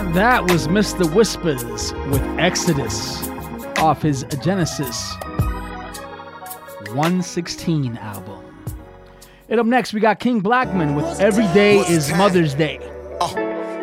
That was Mr. Whispers with Exodus off his Genesis 116 album. And up next, we got King Blackman with Every Day is Mother's Day.